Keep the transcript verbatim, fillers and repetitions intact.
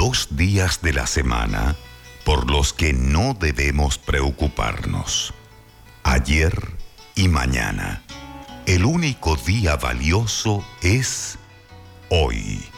dos días de la semana por los que no debemos preocuparnos. Ayer y mañana. El único día valioso es hoy.